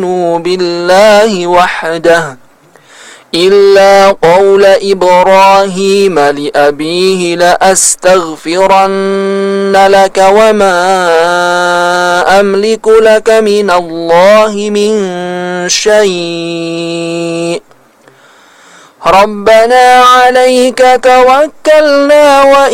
بالله وحده إلا قول إبراهيم لأبيه لأستغفرن لك وما أملك لك من الله من شيء ربنا عليك توكلنا